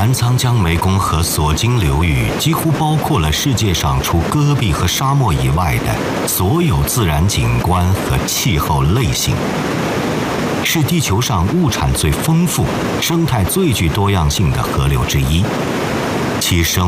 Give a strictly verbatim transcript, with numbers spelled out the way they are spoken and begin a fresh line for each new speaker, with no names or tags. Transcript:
澜沧江湄公河所经流域几乎包括了世界上除戈壁和沙漠以外的所有自然景观和气候类型，是地球上物产最丰富、生态最具多样性的河流之一，其生